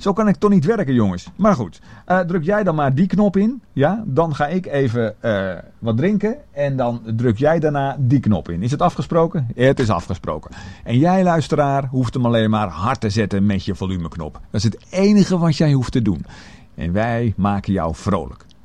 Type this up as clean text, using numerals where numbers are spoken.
Zo kan ik toch niet werken, jongens. Maar goed, druk jij dan maar die knop in. Ja, dan ga ik even wat drinken. En dan druk jij daarna die knop in. Is het afgesproken? Het is afgesproken. En jij, luisteraar, hoeft hem alleen maar hard te zetten met je volumeknop. Dat is het enige wat jij hoeft te doen. En wij maken jou vrolijk.